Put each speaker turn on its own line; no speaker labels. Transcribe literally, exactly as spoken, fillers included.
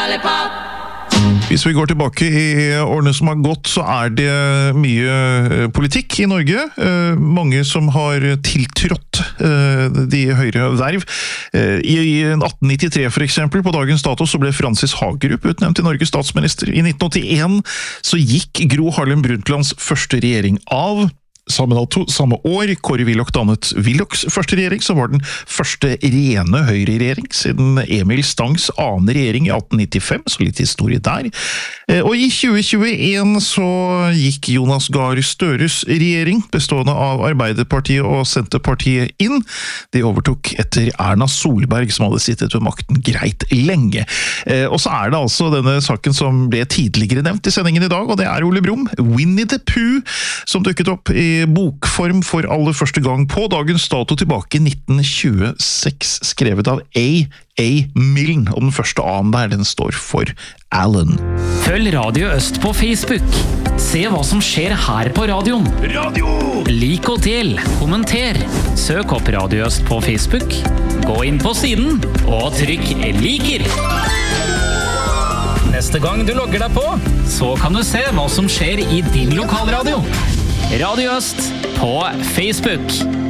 lollipop.
Hvis vi går tilbake i årene som har gått, så er det mye politikk i Norge. Mange som har tiltrådt de høyere verv. I atten nittitre for eksempel, på dagens dato, så ble Francis Hagerup utnevnt til Norges statsminister. I nitten åttien så gikk Gro Harlem Brundtlands første regjering av. Samme, dato, samme år Kåre Willoch dannet Willochs første regjering, så var den første rene høyreregjering siden Emil Stangs annen regjering i atten nittifem, så litt historie der. Og i tjue tjueen så gikk Jonas Gahr Støres regjering, bestående av Arbeiderpartiet og Senterpartiet, inn. De overtok etter Erna Solberg, som hadde sittet ved makten greit lenge. Og så er det altså denne saken som ble tidligere nevnt i sendingen i dag, og det er Ole Brumm, Winnie the Pooh, som dukket opp i bokform for aller første gang på dagens dato tilbake i nitten tjueseks, skrevet av A. A. Milne, og den første A-en der, den står for Alan.
Følg Radio Øst på Facebook. Se hva som skjer her på radioen.
Radio!
Lik og del, kommenter. Søk opp Radio Øst på Facebook. Gå inn på siden, og trykk liker. Neste gang du logger deg på, så kan du se hva som skjer i din lokalradio. Radio Øst på Facebook.